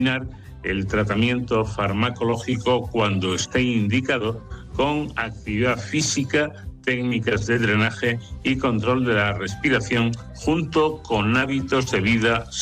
el tratamiento farmacológico cuando esté indicado, con actividad física, técnicas de drenaje y control de la respiración, junto con hábitos de vida